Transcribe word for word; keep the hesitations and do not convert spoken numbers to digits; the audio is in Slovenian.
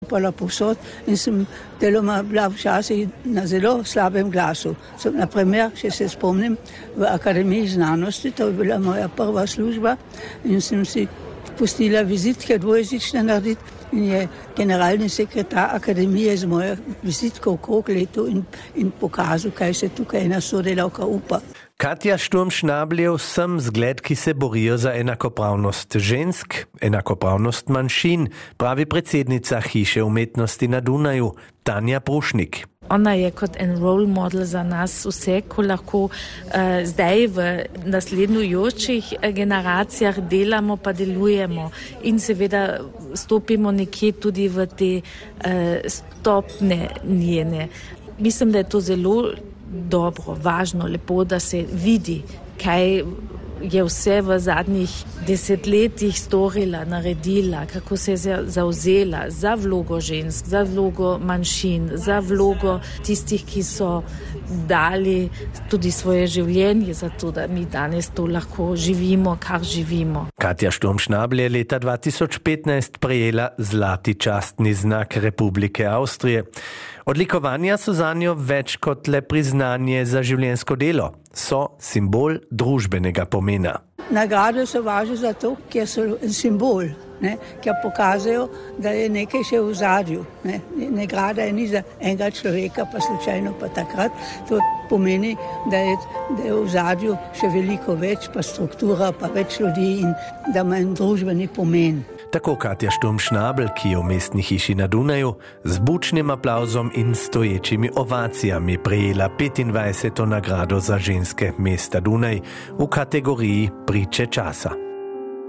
nastopala posod in sem deloma bila včasih na zelo slabem glasu. Sem, na primer, če se spomnim, v Akademiji znanosti, to je bila moja prva služba in sem si pustila vizitke dvojezične narediti in je generalni sekretar Akademije z mojo vizitko okrog letu in, in pokazal, kaj se tukaj ena sodelavka upa. Katja Šturm-Schnabel je vsem zgled, ki se borijo za enakopravnost žensk, enakopravnost manjšin, pravi predsednica Hiše umetnosti na Dunaju, Tanja Prušnik. Ona je kot en role model za nas vse, ko lahko uh, zdaj v naslednjujočih generacijah delamo pa delujemo in seveda stopimo nekje tudi v te uh, stopne njene. Mislim, da je to zelo dobro, važno, lepo, da se vidi, kaj je vse v zadnjih desetletjih storila, naredila, kako se je zauzela za vlogo žensk, za vlogo manjšin, za vlogo tistih, ki so dali tudi svoje življenje za to, da mi danes to lahko živimo, kar živimo. Katja Šturm-Schnabel je leta dva tisoč petnajst prejela zlati častni znak Republike Avstrije. Odlikovanja so zanjo več kot le priznanje za življenjsko delo. So simbol družbenega pomena. Nagrade so važne zato, ker so simbol, ne, ker pokazujejo, da je nekaj še v zadju. Ne. Nagrada je ni za enega človeka, pa slučajno pa takrat. To pomeni, da je, da je v zadju še veliko več, pa struktura, pa več ljudi in da ima en družbeni pomen. Tako Katja Šturm-Schnabel, ki je v Mestni hiši na Dunaju, z bučnim aplavzom in stoječimi ovacijami prejela petindvajseto nagrado za ženske mesta Dunaj v kategoriji Priče časa.